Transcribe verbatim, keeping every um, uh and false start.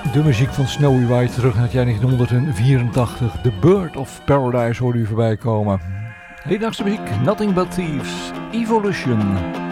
De muziek van Snowy White terug naar het jaar negentien vierentachtig. The Bird of Paradise hoorde u voorbij komen. Hedendaagse muziek, Nothing But Thieves, Evolution.